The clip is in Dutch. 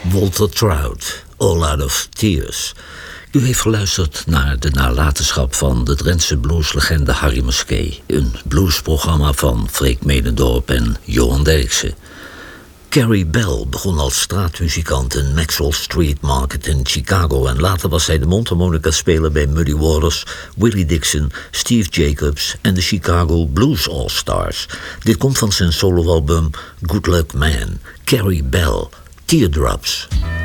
Walter Trout, All Out of Tears. U heeft geluisterd naar de nalatenschap van de Drentse blueslegende Harry Musquet. Een bluesprogramma van Freek Medendorp en Johan Derksen. Carrie Bell begon als straatmuzikant in Maxwell Street Market in Chicago en later was zij de mondharmonica-speler bij Muddy Waters, Willie Dixon, Steve Jacobs en de Chicago Blues All-Stars. Dit komt van zijn soloalbum Good Luck Man. Carrie Bell, Teardrops.